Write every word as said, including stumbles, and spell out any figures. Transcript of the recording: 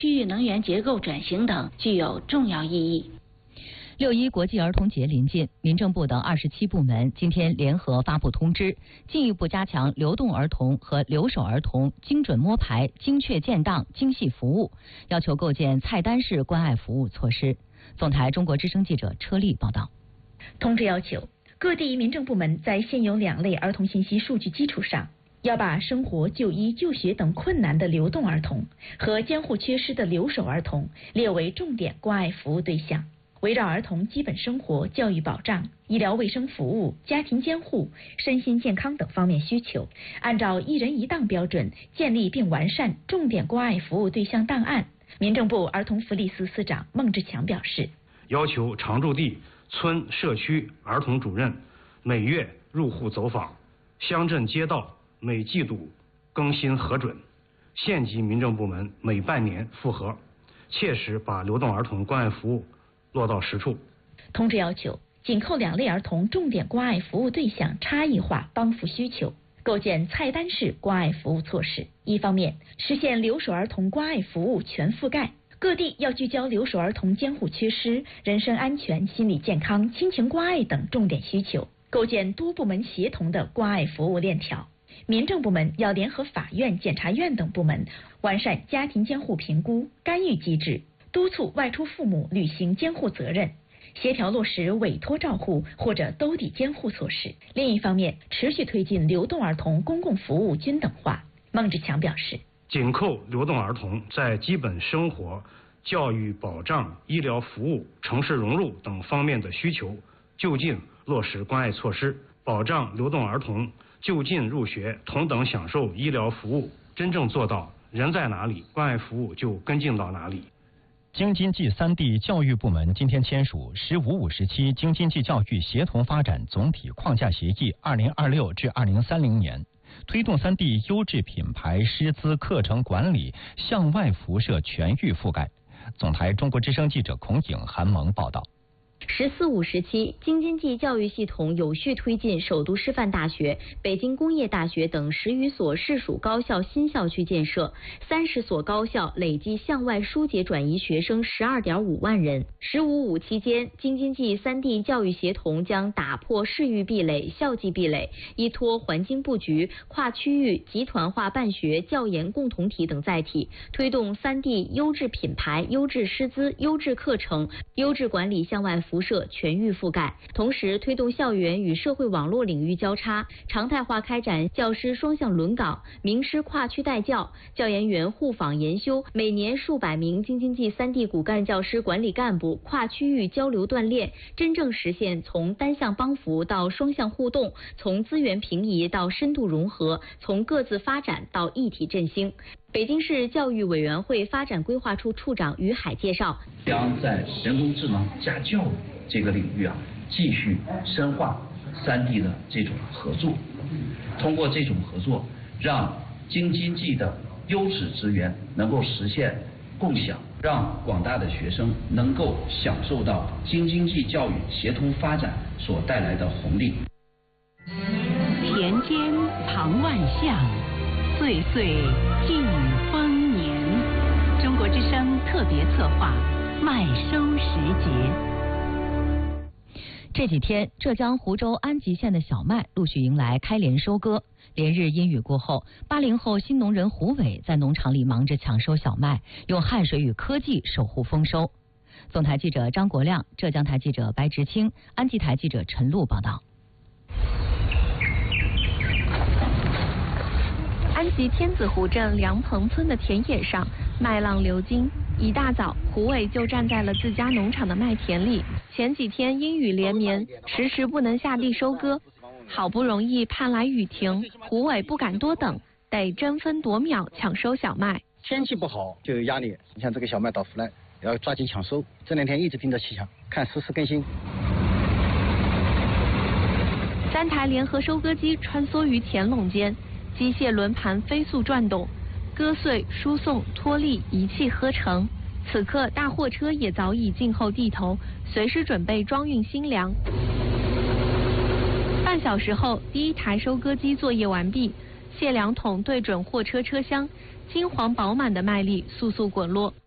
区域能源结构转型等，具有重要意义。 六一国际儿童节临近，民政部等二十七部门今天联合发布通知，进一步加强流动儿童和留守儿童精准摸排、精确建档、精细服务，要求构建菜单式关爱服务措施。总台中国之声记者车丽报道。 通知要求，各地民政部门在现有两类儿童信息数据基础上，要把生活、就医、就学等困难的流动儿童和监护缺失的留守儿童列为重点关爱服务对象。围绕儿童基本生活、教育保障、医疗卫生服务、家庭监护、身心健康等方面需求，按照一人一档标准建立并完善重点关爱服务对象档案。民政部儿童福利司司长孟志强表示， 要求常住地、村、社区儿童主任每月入户走访，乡镇街道每季度更新核准，县级民政部门每半年复核，切实把流动儿童关爱服务落到实处。 通知要求，紧扣两类儿童重点关爱服务对象差异化帮扶需求，构建菜单式关爱服务措施。一方面，实现留守儿童关爱服务全覆盖，各地要聚焦留守儿童监护缺失、人身安全、心理健康、亲情关爱等重点需求，构建多部门协同的关爱服务链条。民政部门要联合法院、检察院等部门，完善家庭监护评估、干预机制，督促外出父母履行监护责任，协调落实委托照护或者兜底监护措施。另一方面，持续推进流动儿童公共服务均等化。孟志强表示， 紧扣流动儿童在基本生活、教育保障、医疗服务、城市融入等方面的需求，就近落实关爱措施，保障流动儿童就近入学，同等享受医疗服务，真正做到人在哪里，关爱服务就跟进到哪里。 京津冀三地教育部门今天签署“十五五”时期京津冀教育协同发展总体框架协议（二零二六至二零三零年），推动三地优质品牌师资课程管理向外辐射全域覆盖。总台中国之声记者孔颖、韩萌报道。 十四五时期，京津冀教育系统有序推进首都师范大学、北京工业大学等十余所市属高校新校区建设，三十所高校累计向外疏解转移学生十二点五万人。十五五期间，京津冀三地教育协同将打破市域壁垒、校际壁垒，依托环境布局、跨区域、集团化办学、教研共同体等载体，推动三地优质品牌、优质师资、优质课程、优质管理向外辐射全域覆盖，同时推动校园与社会网络领域交叉，常态化开展教师双向轮岗、名师跨区带教、教研员互访研修，每年数百名京津冀三地骨干教师管理干部跨区域交流锻炼，真正实现从单向帮扶到双向互动，从资源平移到深度融合，从各自发展到一体振兴。北京市教育委员会发展规划处处长于海介绍， 将在人工智能加教育这个领域啊，继续深化三地的这种合作，通过这种合作，让京津冀的优质资源能够实现共享，让广大的学生能够享受到京津冀教育协同发展所带来的红利。 田间藏万象，岁岁尽丰年。中国之声特别策划麦收时节。 这几天，浙江湖州安吉县的小麦陆续迎来开镰收割。连日阴雨过后，八零后新农人胡伟在农场里忙着抢收小麦，用汗水与科技守护丰收。总台记者张国亮，浙江台记者白直清，安吉台记者陈露报道。 安吉天子湖镇梁棚村的田野上，麦浪流金。一大早，胡伟就站在了自家农场的麦田里。前几天阴雨连绵，迟迟不能下地收割，好不容易盼来雨停，胡伟不敢多等，得争分夺秒抢收小麦。 天气不好就有压力，你像这个小麦到出来，要抓紧抢收。这两天一直盯着气象，看实时更新。 三台联合收割机穿梭于田垄间，机械轮盘飞速转动，割碎、输送、脱粒一气呵成。此刻，大货车也早已静候地头，随时准备装运新粮。半小时后，第一台收割机作业完毕，卸粮桶对准货车车厢，金黄饱满的麦粒簌簌滚落。